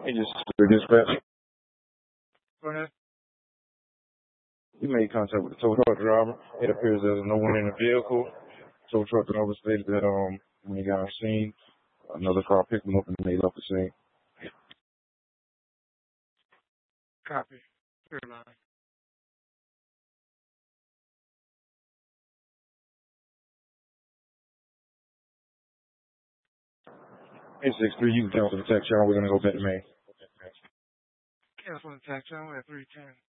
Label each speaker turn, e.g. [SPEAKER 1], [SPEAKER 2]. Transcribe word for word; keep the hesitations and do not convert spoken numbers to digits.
[SPEAKER 1] He just dispatch.
[SPEAKER 2] Go ahead.
[SPEAKER 1] He made contact with the tow truck driver. It appears there's no one in the vehicle. Tow truck driver stated that um when he got on scene, another car picked him up and they left the scene.
[SPEAKER 2] Copy. Clear line.
[SPEAKER 1] eight six three, you can cancel the text, y'all. We're gonna go back to Maine.
[SPEAKER 2] Cancel the tax channel at three ten.